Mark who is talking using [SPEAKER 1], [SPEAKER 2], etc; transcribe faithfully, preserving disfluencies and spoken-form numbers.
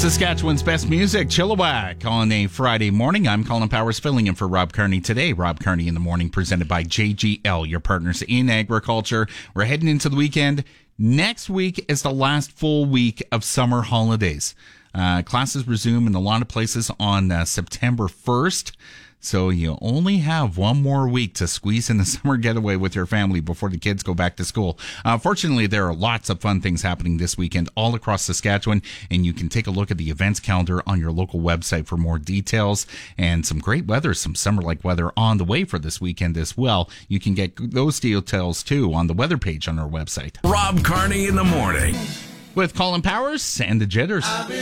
[SPEAKER 1] Saskatchewan's best music, Chilliwack, on a Friday morning. I'm Colin Powers, filling in for Rob Kearney today. Rob Kearney in the morning, presented by J G L, your partners in agriculture. We're heading into the weekend. Next week is the last full week of summer holidays. Uh, classes resume in a lot of places on uh, September first. So you only have one more week to squeeze in the summer getaway with your family before the kids go back to school. Uh, fortunately, there are lots of fun things happening this weekend all across Saskatchewan, and you can take a look at the events calendar on your local website for more details and some great weather, some summer-like weather on the way for this weekend as well. You can get those details, too, on the weather page on our website.
[SPEAKER 2] Rob Kearney in the morning.
[SPEAKER 1] With Colin Powers and the Jitters.